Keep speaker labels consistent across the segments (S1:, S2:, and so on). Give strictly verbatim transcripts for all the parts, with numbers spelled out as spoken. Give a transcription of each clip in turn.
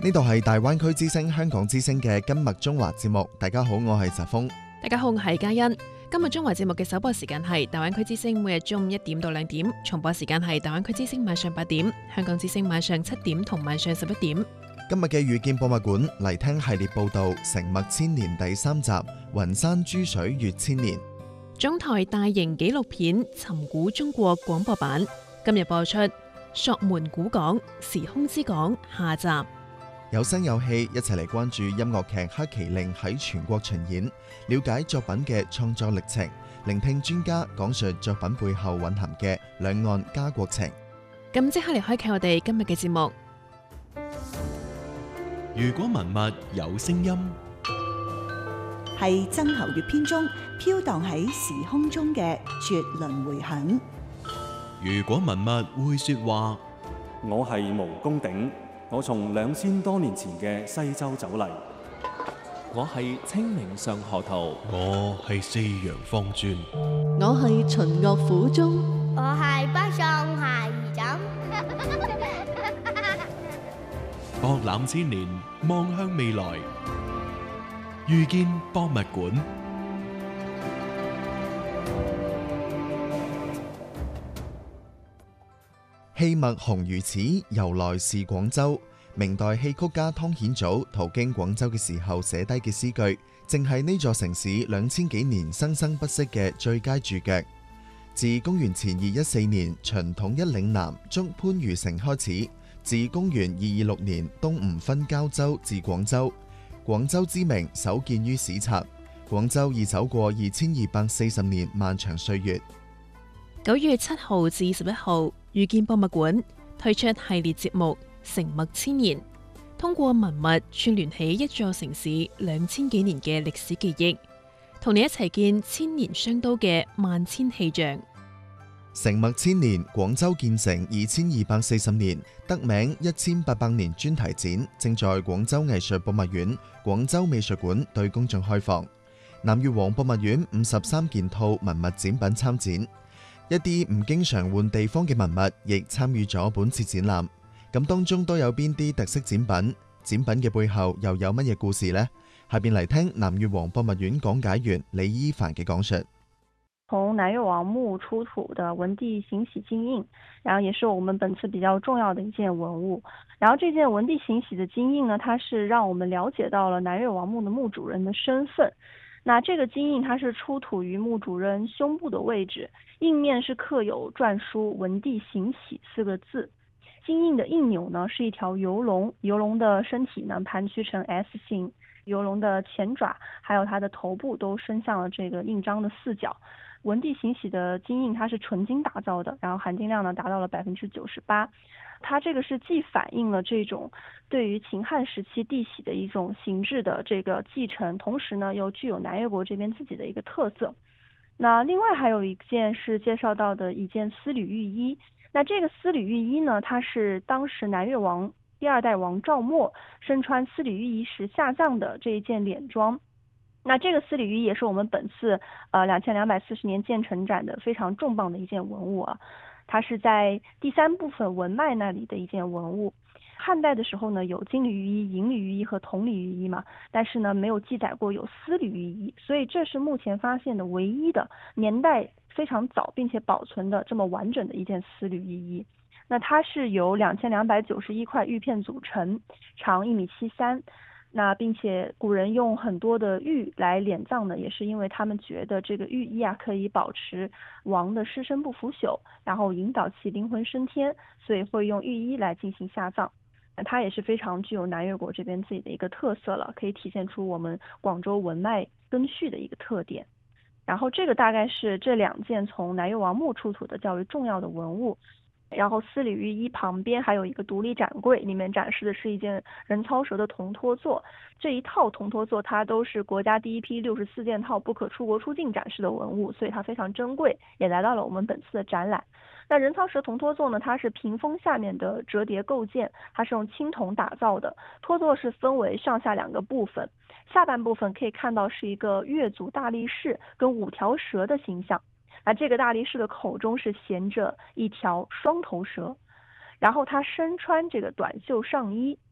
S1: 呢度係大灣區之聲香港之聲嘅今日中華節目。大家好，我係澤峰。
S2: 大家好，我係嘉欣。今日中華節目嘅首播時間係大灣區之聲，每日中午一點到兩點；重播時間係大灣區之聲晚上八點，香港之聲晚上七點同晚上十一點。
S1: 今日嘅遇見博物館嚟聽系列報道《成脈千年》第三集《雲山珠水越千年》。
S2: 中台大型紀錄片《尋古中國》廣播版今日播出《索門古港時空之港》下集。
S1: 有聲有氣，一齊嚟關注音樂劇《黑麒麟》喺全國巡演，了解作品嘅創作歷程，聆聽專家講述作品背後蘊含嘅兩岸家國情。
S2: 咁即刻嚟開啟我哋今日嘅節目。
S3: 如果文物有聲音，
S4: 係曾侯乙編中飄蕩喺時空中嘅絕倫迴響。
S3: 如果文物會說話，
S5: 我係毛公鼎。我從兩千多年前嘅西周走嚟，
S6: 我係清明上河圖，
S3: 我係四陽方尊，
S7: 我係秦樂府中，
S8: 我係北宋孩兒枕。
S3: 博覽千年，望向未來，遇見博物館。
S1: 戲墨紅如此，由來是廣州。明代戲曲家湯顯祖途經廣州嘅時候寫低嘅詩句，正係呢座城市兩千幾年生生不息嘅最佳注腳。自公元前二一四年秦統一嶺南捉番禺城開始，自公元二二六年東吳分交州至廣州，廣州之名首見於史冊。廣州已走過二千二百四十年漫長歲月。
S2: 九月七號至十一號，遇見博物館推出系列節目《成脈千年》，通過文物串聯起一座城市兩千幾年嘅歷史記憶，同你一齊見千年商都嘅萬千氣象。
S1: 成脈千年，廣州建成二千二百四十年，得名一千八百年專題展正在廣州藝術博物院、廣州美術館對公眾開放。南越王博物院五十三件套文物展品參展。一啲唔經常換地方嘅文物亦參與咗本次展覽，咁當中都有邊啲特色展品？展品嘅背後又有乜嘢故事呢？下邊嚟聽南越王博物院講解員李伊凡嘅講述。
S9: 從南越王墓出土的文帝行喜金印，然後也是我們本次比較重要的一件文物。然後這件文帝行喜的金印呢，它是讓我們了解到了南越王墓的墓主人的身份。那這個金印它是出土於墓主人胸部的位置，印面是刻有篆書文帝行喜四個字。金印的印鈕呢是一條游龍，游龍的身體呢盤曲成 S 形，游龍的前爪還有它的頭部都伸向了這個印章的四角。文帝行喜的金印它是純金打造的，然後含金量呢達到了百分之九十八。它這個是既反映了這種對於秦漢時期帝囍的一種形制的這個繼承，同時呢又具有南越國這邊自己的一個特色。那另外還有一件是介紹到的一件絲縷玉衣，那這個絲縷玉衣呢，它是當時南越王第二代王趙默身穿絲縷玉衣時下葬的這一件殮裝。那這個絲縷玉衣也是我們本次呃兩千兩百四十年建成展的非常重磅的一件文物啊。它是在第三部分文脈那裡的一件文物。漢代的時候呢，有金縷玉衣、銀縷玉衣和銅縷玉衣嘛，但是呢沒有記載過有絲縷玉衣，所以這是目前發現的唯一的年代非常早並且保存的這麼完整的一件絲縷玉衣。那它是由兩千兩百九十一塊玉片組成，長一米七三。那並且古人用很多的玉來殮葬呢，也是因為他們覺得這個玉衣啊可以保持王的屍身不腐朽，然後引導其靈魂升天，所以會用玉衣來進行下葬。它也是非常具有南越國這邊自己的一個特色了，可以體現出我們廣州文脈根序的一個特點。然後這個大概是這兩件從南越王墓出土的較為重要的文物。然後絲縷玉衣旁邊還有一個獨立展櫃，裡面展示的是一件人操蛇的銅托座。這一套銅托座它都是國家第一批六十四件套不可出國出境展示的文物，所以它非常珍貴，也來到了我們本次的展覽。那人操蛇銅托座呢，它是屏風下面的折疊構件，它是用青銅打造的。托座是分為上下兩個部分，下半部分可以看到是一個越族大力士跟五條蛇的形象。那這個大力士的口中是銜着一條雙頭蛇，然後他身穿這個短袖上衣，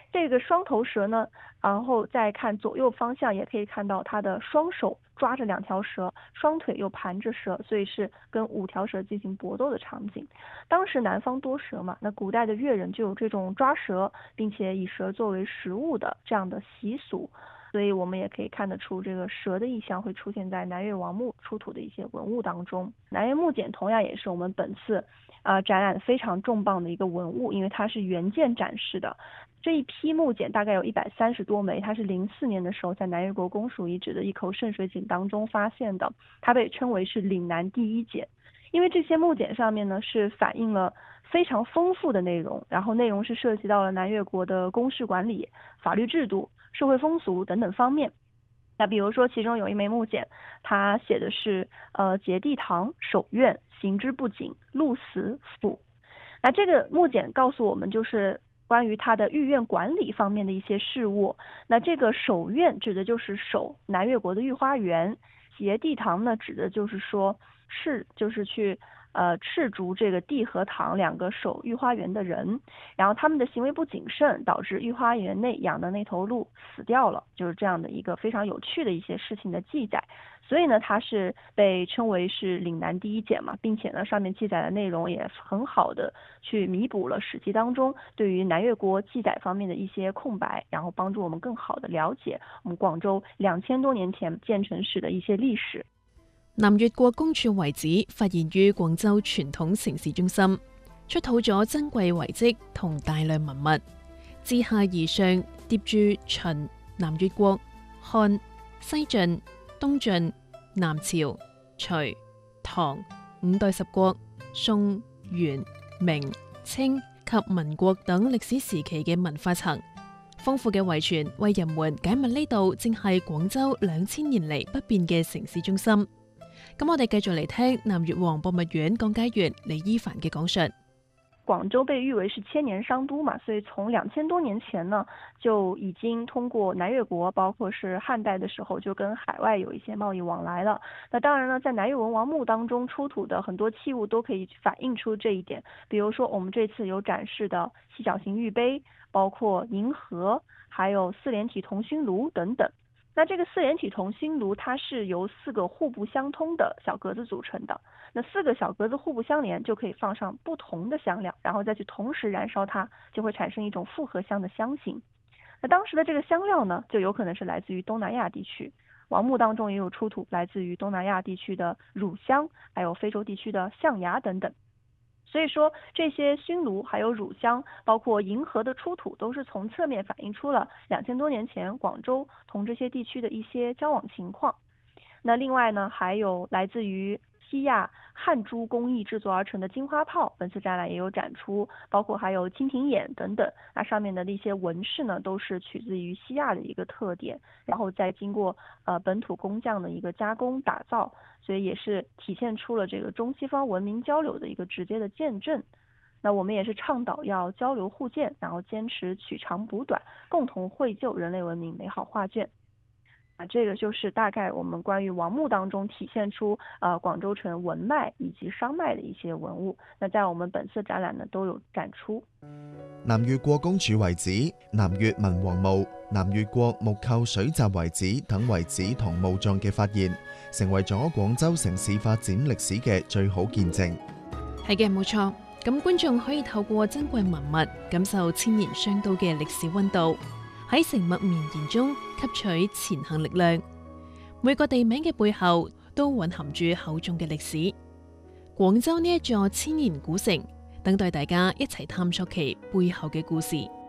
S9: 这个双头蛇呢，然后再看左右方向，也可以看到它的双手抓着两条蛇，双腿又盘着蛇，所以是跟五条蛇进行搏斗的场景。当时南方多蛇嘛，那古代的越人就有这种抓蛇，并且以蛇作为食物的这样的习俗。所以我们也可以看得出，这个蛇的意象会出现在南越王墓出土的一些文物当中。南越木简同样也是我们本次呃展览非常重磅的一个文物，因为它是原件展示的。这一批木简大概有一百三十多枚，它是零四年的时候在南越国公署遗址的一口渗水井当中发现的，它被称为是岭南第一简。因为这些木简上面呢是反映了非常丰富的内容，然后内容是涉及到了南越国的公事管理、法律制度、社会风俗等等方面。那比如说其中有一枚木简，它写的是呃节地堂、守院、行之不谨、鹿死、府。那这个木简告诉我们就是关于它的御苑管理方面的一些事务。那这个守院指的就是守南越国的御花园，节地堂呢指的就是说是就是去呃斥逐这个地和堂两个守御花园的人，然后他们的行为不谨慎，导致御花园内养的那头鹿死掉了，就是这样的一个非常有趣的一些事情的记载。所以呢，它是被称为是岭南第一简嘛，并且呢，上面记载的内容也很好的去弥补了史记当中对于南越国记载方面的一些空白，然后帮助我们更好的了解我们廣州兩千多年前建成史的一些歷史。
S2: 南越國公署遺址發現於廣州傳統城市中心，出土咗珍貴遺跡同大量文物，自下而上疊住秦、南越國、漢、西晉、東晉、南朝、隋、唐五代十國、宋、元、明、清及民國等歷史時期嘅文化層。豐富嘅遺傳為人們解密呢度正係廣州兩千年嚟不變嘅城市中心。咁我哋繼續嚟聽南越王博物院講解員李伊凡嘅講述。
S9: 廣州被譽為是千年商都嘛，所以從兩千多年前呢，就已經通過南越國，包括是漢代的時候，就跟海外有一些貿易往來了。那當然呢，在南越文王墓當中出土的很多器物都可以反映出這一點。比如說我們這次有展示的細角形玉杯，包括銀盒，還有四連體銅熏爐等等。那這個四連體銅熏爐它是由四個互不相通的小格子組成的，那四個小格子互不相連，就可以放上不同的香料，然後再去同時燃燒它，就會產生一種複合香的香型。那當時的這個香料呢，就有可能是來自於東南亞地區，王墓當中也有出土來自於東南亞地區的乳香，還有非洲地區的象牙等等。所以說這些熏爐還有乳香包括銀盒的出土，都是從側面反映出了兩千多年前廣州同這些地區的一些交往情況。那另外呢，還有來自於西亞漢珠工藝製作而成的金花炮，本次展覽也有展出，包括還有蜻蜓眼等等。那上面的那些紋飾呢，都是取自於西亞的一個特點，然後再經過呃本土工匠的一個加工打造，所以也是體現出了這個中西方文明交流的一個直接的見證。那我們也是倡導要交流互鑑，然後堅持取長補短，共同繪就人類文明美好畫卷。啊，這個就是大概我們關於王墓當中體現出呃廣州城文脈以及商脈的一些文物。那在我們本次展覽呢都有展出。
S1: 南越國公署遺址、南越文王墓、南越國木構水閘遺址等遺址同墓葬嘅發現，成為咗廣州城市發展歷史嘅最好見證。
S2: 係嘅，冇錯。咁觀眾可以透過珍貴文物感受千年商都嘅歷史溫度，喺城脈綿延中吸取前行力量。每個地名嘅背後都蘊含住厚重嘅歷史。廣州呢一座千年古城，等待大家一齊探索其背後嘅故事。